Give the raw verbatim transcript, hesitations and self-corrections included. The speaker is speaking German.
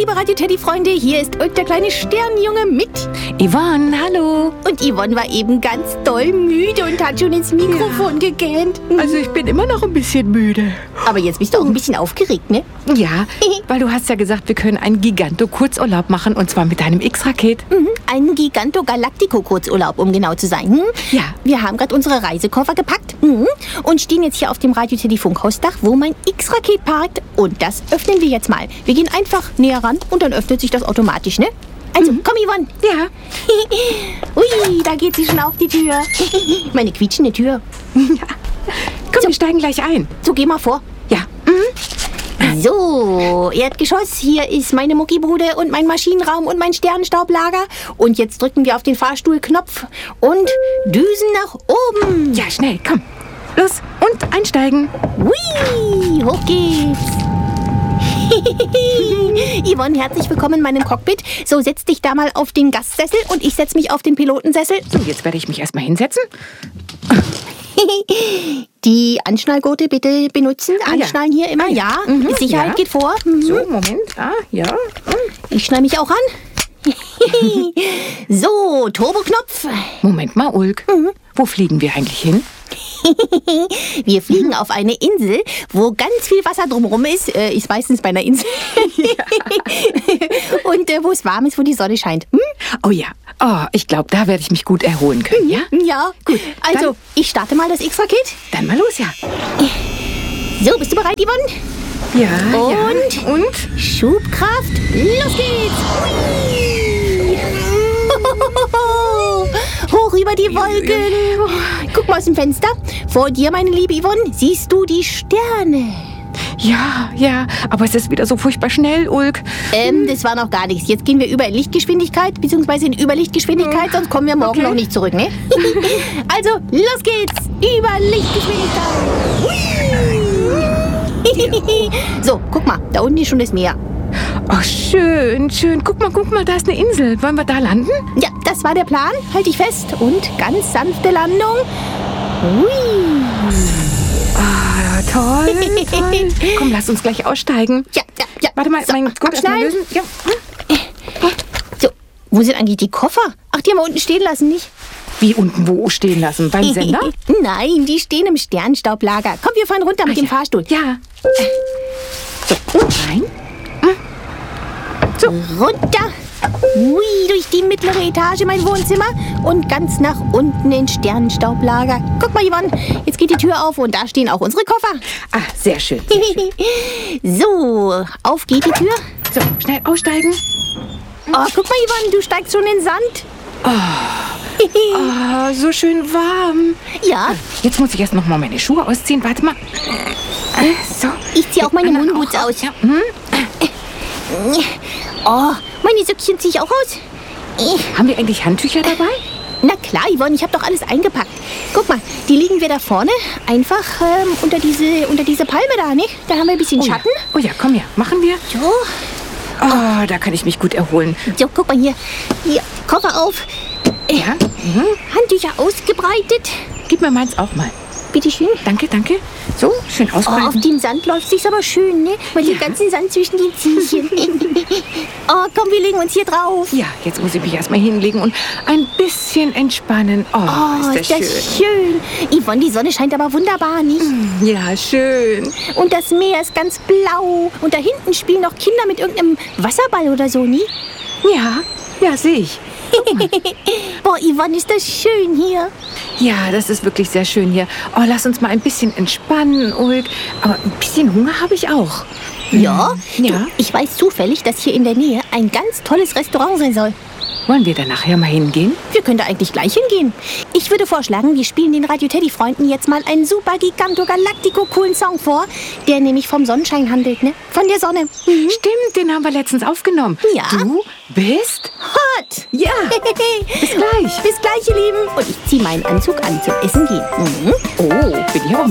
liebe Radio-Teddy-Freunde, hier ist Ulk, der kleine Sternenjunge mit Yvonne, hallo. Und Yvonne war eben ganz doll müde und hat schon ins Mikrofon ja. gegähnt. Also ich bin immer noch ein bisschen müde. Aber jetzt bist du auch ein bisschen aufgeregt, ne? Ja, weil du hast ja gesagt, wir können einen Giganto-Kurzurlaub machen und zwar mit deinem X-Raket. Mhm, einen Giganto-Galactico-Kurzurlaub, um genau zu sein. Hm? Ja. Wir haben gerade unsere Reisekoffer gepackt mhm, und stehen jetzt hier auf dem Radio-Teddy-Funkhausdach, wo mein X-Raket parkt. Und das öffnen wir jetzt mal. Wir gehen einfach näher ran und dann öffnet sich das automatisch, ne? Also, mhm. komm, Yvonne. Ja. Ui, da geht sie schon auf die Tür. Meine quietschende Tür. Ja. Komm, so. Wir steigen gleich ein. So, geh mal vor. Ja. Mhm. So, Erdgeschoss, hier ist meine Muckibude und mein Maschinenraum und mein Sternenstaublager. Und jetzt drücken wir auf den Fahrstuhlknopf und düsen nach oben. Ja, schnell, komm. Los, und einsteigen. Hui, hoch geht's. Yvonne, herzlich willkommen in meinem Cockpit. So, setz dich da mal auf den Gastsessel und ich setz mich auf den Pilotensessel. So, jetzt werde ich mich erstmal hinsetzen. Die Anschnallgurte bitte benutzen. Ah, Anschnallen ja. hier immer, ah, ja. ja. Mhm, Sicherheit ja. geht vor. Mhm. So, Moment. Ah, ja. Ich schnall mich auch an. So, Turboknopf. Moment mal, Ulk. Mhm. Wo fliegen wir eigentlich hin? Wir fliegen auf eine Insel, wo ganz viel Wasser drumherum ist. Äh, ist meistens bei einer Insel. Und äh, wo es warm ist, wo die Sonne scheint. Hm? Oh ja. Oh, ich glaube, da werde ich mich gut erholen können, ja? Ja, gut. Also, Dann, ich starte mal das X-Raket. Dann mal los, ja. So, bist du bereit, Yvonne? Ja, Und? ja. Und? Schubkraft, los geht's! Hui. Hoch über die Wolken. Guck mal aus dem Fenster. Vor dir, meine liebe Yvonne, siehst du die Sterne. Ja, ja, aber es ist wieder so furchtbar schnell, Ulk. Ähm, das war noch gar nichts. Jetzt gehen wir über in Lichtgeschwindigkeit, beziehungsweise in Überlichtgeschwindigkeit, sonst kommen wir morgen Okay. noch nicht zurück, ne? Also, los geht's! Über Lichtgeschwindigkeit! Hui. So, guck mal, da unten ist schon das Meer. Oh, schön, schön. Guck mal, guck mal, da ist eine Insel. Wollen wir da landen? Ja, das war der Plan. Halt dich fest. Und ganz sanfte Landung. Hui. Ah, toll, toll. Komm, lass uns gleich aussteigen. Ja, ja, ja. Warte mal, So, mein Gurt erst mal abschneiden. lösen. Ja. So, wo sind eigentlich die Koffer? Ach, die haben wir unten stehen lassen, nicht? Wie unten wo stehen lassen? Beim Sender? Nein, die stehen im Sternstaublager. Komm, wir fahren runter mit Ah, dem ja. Fahrstuhl. Ja. So, und rein. So, runter. Hui, durch die mittlere Etage mein Wohnzimmer und ganz nach unten ins Sternenstaublager. Guck mal, Yvonne, jetzt geht die Tür auf und da stehen auch unsere Koffer. Ah, sehr schön. So, auf geht die Tür. So, schnell aussteigen. Oh, guck mal, Yvonne, du steigst schon in den Sand. Oh, so schön warm. Ja, Jetzt muss ich erst noch mal meine Schuhe ausziehen. Warte mal. So. ich ziehe auch meine Anna Moonboots auch aus. Ja. Hm? Oh, meine Söckchen ziehe ich auch aus. Haben wir eigentlich Handtücher dabei? Na klar, Yvonne, ich habe doch alles eingepackt. Guck mal, die liegen wir da vorne einfach ähm, unter, diese, unter diese Palme da, ne? Da haben wir ein bisschen Oh ja. Schatten. Oh ja, komm her. Machen wir. So, Oh, da kann ich mich gut erholen. so, guck mal hier. Hier, Koffer auf. Ja? Mhm. Handtücher ausgebreitet. Gib mir meins auch mal. Bitteschön. Danke, danke. So, schön Oh, auf ausbreiten. dem Sand läuft sich's aber schön, ne? Weil Ja. den ganzen Sand zwischen den Ziehchen. Oh, komm, wir legen uns hier drauf. Ja, jetzt muss ich mich erstmal hinlegen und ein bisschen entspannen. Oh, Oh, ist das schön. schön. Yvonne, die Sonne scheint aber wunderbar, nicht? Ja, schön. Und das Meer ist ganz blau. Und da hinten spielen noch Kinder mit irgendeinem Wasserball oder so, nie? Ja, ja, sehe ich. Boah, Yvonne, ist das schön hier. Ja, das ist wirklich sehr schön hier. Oh, lass uns mal ein bisschen entspannen, Ulk. Aber ein bisschen Hunger habe ich auch. Ja? Ja. Du, ich weiß zufällig, dass hier in der Nähe ein ganz tolles Restaurant sein soll. Wollen wir da nachher mal hingehen? Wir können da eigentlich gleich hingehen. Ich würde vorschlagen, wir spielen den Radio-Teddy-Freunden jetzt mal einen super giganto-galactico-coolen Song vor, der nämlich vom Sonnenschein handelt, ne? Von der Sonne. Mhm. Stimmt, den haben wir letztens aufgenommen. Ja. Du bist? Hot! Ja. Bis gleich. Bis gleich, ihr Lieben. Und ich ziehe meinen Anzug an zum Essen gehen. Mhm. Oh, bin ich aber